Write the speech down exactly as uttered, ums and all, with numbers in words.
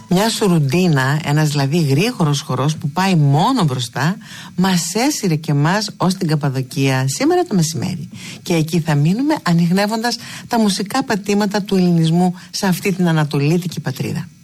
Μια σουρουντίνα, ένας δηλαδή γρήγορος χορός που πάει μόνο μπροστά, μας έσυρε και εμάς ως την Καπαδοκία σήμερα το μεσημέρι. Και εκεί θα μείνουμε ανιχνεύοντας τα μουσικά πατήματα του ελληνισμού σε αυτή την ανατολίτικη πατρίδα.